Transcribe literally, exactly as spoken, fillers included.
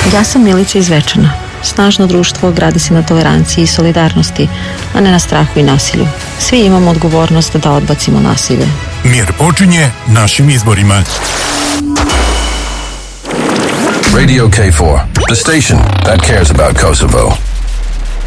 Ja sam Milica iz Zvečana. Snažno društvo gradi se na toleranciji i solidarnosti, a ne na strahu i nasilju. Svi imamo odgovornost da odbacimo nasilje. Mir počinje našim izborima. Radio K four, the station that cares about Kosovo.